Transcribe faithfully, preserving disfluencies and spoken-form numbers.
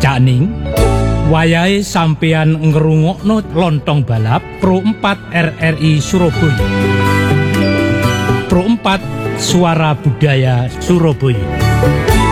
Cakning wayahe sampeyan ngrungokno Lontong Balap Pro empat R R I Surabaya. Pro empat Suara Budaya Surabaya.